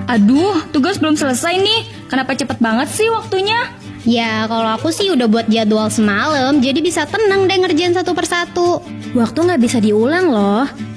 Aduh, tugas belum selesai nih. Kenapa cepet banget sih waktunya? Ya, kalau aku sih udah buat jadwal semalam, jadi bisa tenang deh ngerjain satu persatu. Waktu nggak bisa diulang loh.